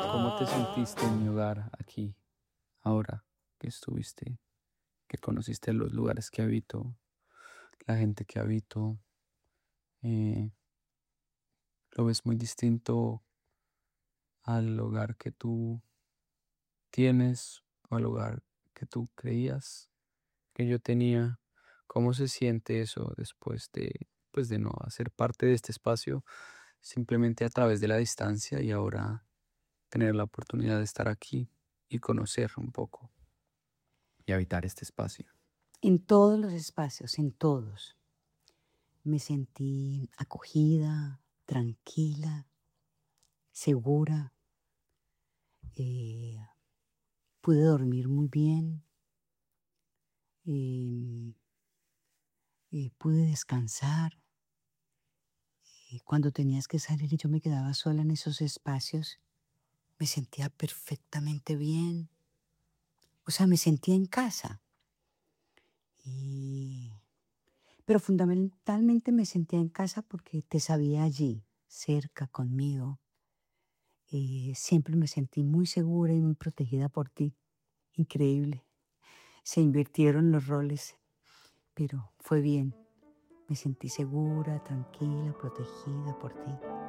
¿Cómo te sentiste en mi hogar aquí, ahora que estuviste, que conociste los lugares que habito, la gente que habito? Eh, ¿Lo ves muy distinto al hogar que tú tienes o al hogar que tú creías que yo tenía? ¿Cómo se siente eso después de no hacer parte de este espacio simplemente a través de la distancia y ahora tener la oportunidad de estar aquí y conocer un poco y habitar este espacio? En todos los espacios, en todos, me sentí acogida, tranquila, segura, eh, pude dormir muy bien, em, pude descansar. Cuando tenías que salir y yo me quedaba sola en esos espacios, me sentía perfectamente bien, o sea, me sentía en casa. Y pero fundamentalmente me sentía en casa porque te sabía allí, cerca, conmigo. Siempre me sentí muy segura y muy protegida por ti. Increíble. Se invirtieron los roles, pero fue bien. Me sentí segura, tranquila, protegida por ti.